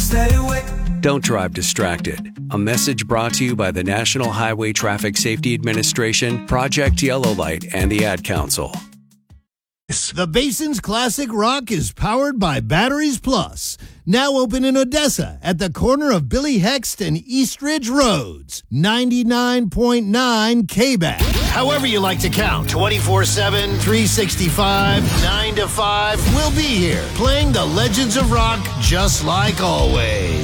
stay away. Don't drive distracted. A message brought to you by the National Highway Traffic Safety Administration, Project Yellow Light, and the Ad Council. The Basin's Classic Rock is powered by Batteries Plus. Now open in Odessa at the corner of Billy Hext and East Ridge Roads. 99.9 KBAC. However you like to count, 24/7, 365, 9 to 5. We'll be here playing the legends of rock just like always.